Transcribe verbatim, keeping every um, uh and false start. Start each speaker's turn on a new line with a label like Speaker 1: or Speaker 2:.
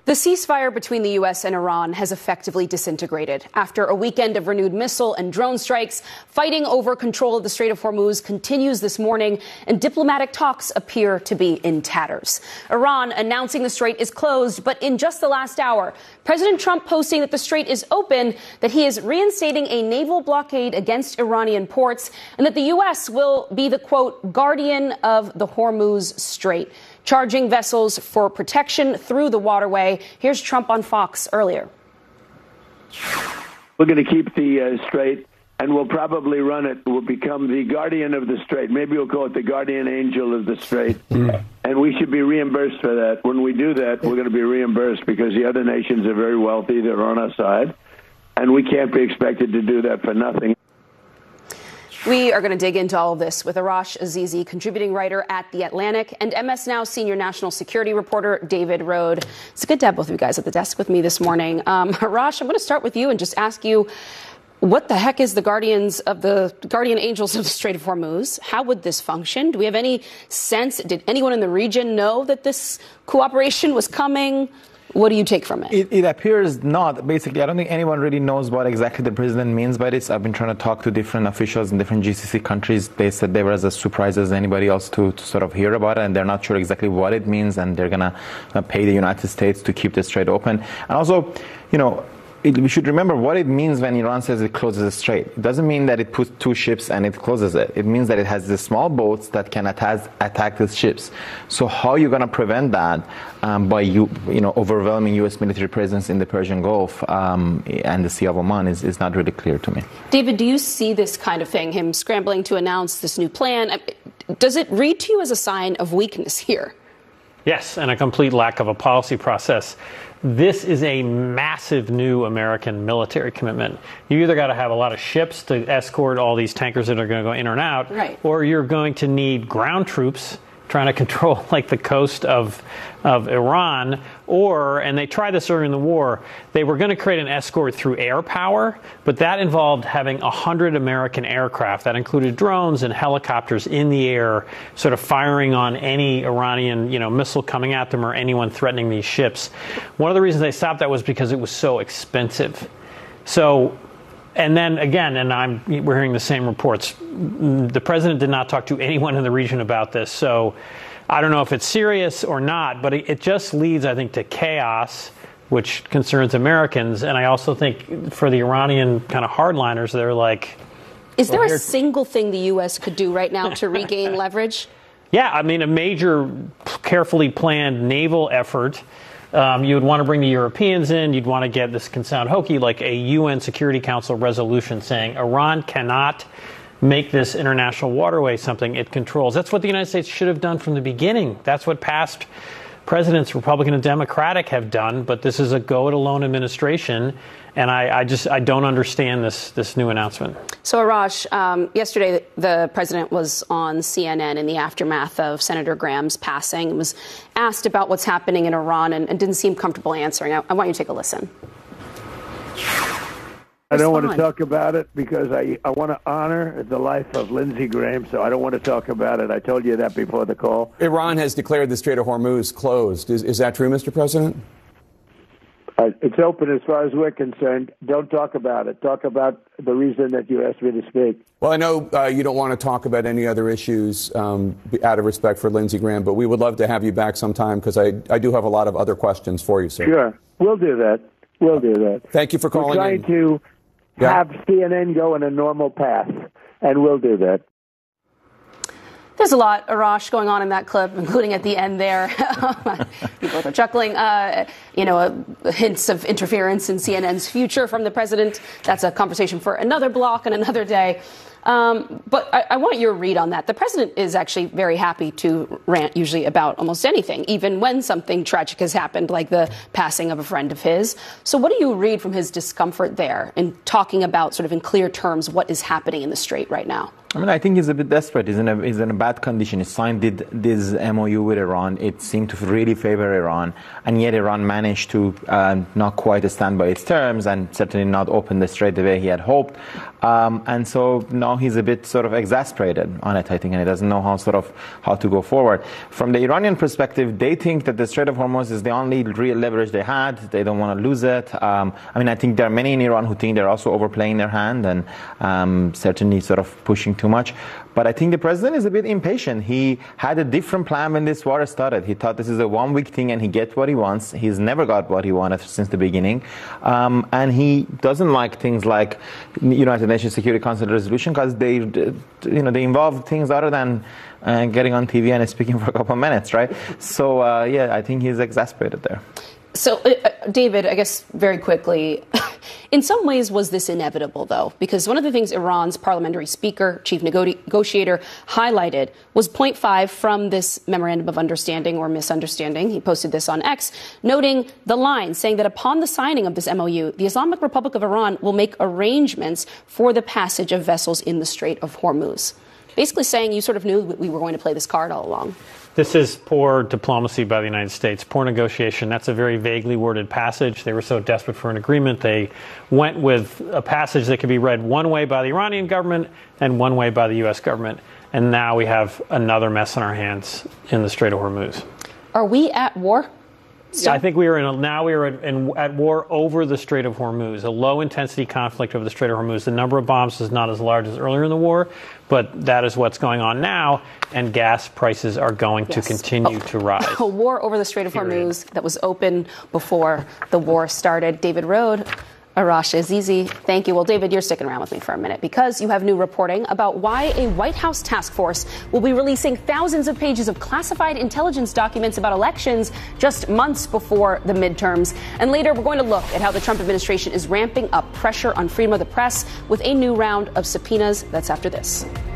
Speaker 1: The ceasefire between the U S and Iran has effectively disintegrated. After a weekend of renewed missile and drone strikes, fighting over control of the Strait of Hormuz continues this morning, and diplomatic talks appear to be in tatters. Iran announcing the strait is closed, but in just the last hour, President Trump posting that the strait is open, that he is reinstating a naval blockade against Iranian ports, and that the U S will be the, quote, guardian of the Hormuz Strait, charging vessels for protection through the waterway. Here's Trump on Fox earlier.
Speaker 2: We're going to keep the uh, strait, and we'll probably run it. We'll become the guardian of the strait. Maybe we'll call it the guardian angel of the strait. Mm. And we should be reimbursed for that. When we do that, we're going to be reimbursed because the other nations are very wealthy. They're on our side. And we can't be expected to do that for nothing.
Speaker 1: We are going to dig into all of this with Arash Azizi, contributing writer at The Atlantic, and M S Now senior national security reporter David Rode. It's good to have both of you guys at the desk with me this morning. Um, Arash, I'm going to start with you and just ask you, what the heck is the guardians of the guardian angels of the Strait of Hormuz? How would this function? Do we have any sense? Did anyone in the region know that this cooperation was coming? What do you take from it?
Speaker 3: it? It appears not. Basically, I don't think anyone really knows what exactly the president means by this. I've been trying to talk to different officials in different G C C countries. They said they were as surprised as anybody else to, to sort of hear about it, and they're not sure exactly what it means, and they're going to uh, pay the United States to keep the strait open. And also, you know, It, we should remember what it means when Iran says it closes the strait. It doesn't mean that it puts two ships and it closes it. It means that it has the small boats that can attack, attack the ships. So how are you going to prevent that um, by you, you know, overwhelming U S military presence in the Persian Gulf um, and the Sea of Oman is, is not really clear to me.
Speaker 1: David, do you see this kind of thing, him scrambling to announce this new plan? Does it read to you as a sign of weakness here?
Speaker 4: Yes, and a complete lack of a policy process. This is a massive new American military commitment. You either got to have a lot of ships to escort all these tankers that are going to go in or out,
Speaker 1: right,
Speaker 4: or you're going to need ground troops trying to control like the coast of of Iran, or, and they tried this earlier in the war, they were going to create an escort through air power, but that involved having one hundred American aircraft. That included drones and helicopters in the air, sort of firing on any Iranian, you know, missile coming at them or anyone threatening these ships. One of the reasons they stopped that was because it was so expensive. So, and then again, and I'm, we're hearing the same reports, the president did not talk to anyone in the region about this. So I don't know if it's serious or not, but it, it just leads, I think, to chaos, which concerns Americans. And I also think for the Iranian kind of hardliners, they're like...
Speaker 1: Is there well, a single thing the U S could do right now to regain leverage?
Speaker 4: Yeah, I mean, a major, carefully planned naval effort. Um, you would want to bring the Europeans in. You'd want to get, this can sound hokey, like a U N Security Council resolution saying Iran cannot make this international waterway something it controls. That's what the United States should have done from the beginning. That's what past presidents, Republican and Democratic, have done. But this is a go-it-alone administration. And I, I just I don't understand this this new announcement.
Speaker 1: So, Arash, um, yesterday the president was on C N N in the aftermath of Senator Graham's passing and was asked about what's happening in Iran and, and didn't seem comfortable answering. I, I want you to take a listen.
Speaker 2: I don't want to talk about it because I, I want to honor the life of Lindsey Graham, so I don't want to talk about it. I told you that before the call.
Speaker 5: Iran has declared the Strait of Hormuz closed. Is, is that true, Mister President?
Speaker 2: Uh, it's open as far as we're concerned. Don't talk about it. Talk about the reason that you asked me to speak.
Speaker 5: Well, I know uh, you don't want to talk about any other issues um, out of respect for Lindsey Graham, but we would love to have you back sometime because I, I do have a lot of other questions for you, sir.
Speaker 2: Sure. We'll do that. We'll do that.
Speaker 5: Thank you for calling
Speaker 2: We're trying
Speaker 5: in.
Speaker 2: to
Speaker 5: yeah.
Speaker 2: have C N N go in a normal path, and we'll do that.
Speaker 1: There's a lot, Arash, going on in that clip, including at the end there. You both are chuckling. Uh, you know, uh, hints of interference in C N N's future from the president. That's a conversation for another block and another day. Um, but I, I want your read on that. The president is actually very happy to rant usually about almost anything, even when something tragic has happened, like the passing of a friend of his. So what do you read from his discomfort there in talking about sort of in clear terms what is happening in the Strait right now?
Speaker 3: I mean, I think he's a bit desperate. He's in a, he's in a bad condition. He signed did, this M O U with Iran. It seemed to really favor Iran, and yet Iran managed to uh, not quite stand by its terms and certainly not open the strait the way he had hoped. Um, and so now he's a bit sort of exasperated on it, I think, and he doesn't know how sort of how to go forward. From the Iranian perspective, they think that the Strait of Hormuz is the only real leverage they had. They don't want to lose it. Um, I mean, I think there are many in Iran who think they're also overplaying their hand and um, certainly sort of pushing too much. But I think the president is a bit impatient. He had a different plan when this war started. He thought this is a one-week thing and he gets what he wants. He's never got what he wanted since the beginning. Um, and he doesn't like things like United Nations Security Council resolution because they, you know, they involve things other than uh, getting on T V and speaking for a couple of minutes, right? So, uh, yeah, I think he's exasperated there.
Speaker 1: So, uh, David, I guess very quickly, in some ways was this inevitable, though? Because one of the things Iran's parliamentary speaker, chief nego- negotiator, highlighted was point five from this memorandum of understanding or misunderstanding. He posted this on X, noting the line saying that upon the signing of this M O U, the Islamic Republic of Iran will make arrangements for the passage of vessels in the Strait of Hormuz. Basically saying you sort of knew we were going to play this card all along.
Speaker 4: This is poor diplomacy by the United States, poor negotiation. That's a very vaguely worded passage. They were so desperate for an agreement, they went with a passage that could be read one way by the Iranian government and one way by the U S government. And now we have another mess on our hands in the Strait of Hormuz.
Speaker 1: Are we at war?
Speaker 4: Yeah, I think we are in a, now we are at, in, at war over the Strait of Hormuz, a low-intensity conflict over the Strait of Hormuz. The number of bombs is not as large as earlier in the war, but that is what's going on now, and gas prices are going yes. to continue oh, to rise.
Speaker 1: A war over the Strait of Period. Hormuz that was open before the war started. David Rode, Arash Azizi, thank you. Well, David, you're sticking around with me for a minute because you have new reporting about why a White House task force will be releasing thousands of pages of classified intelligence documents about elections just months before the midterms. And later, we're going to look at how the Trump administration is ramping up pressure on freedom of the press with a new round of subpoenas. That's after this.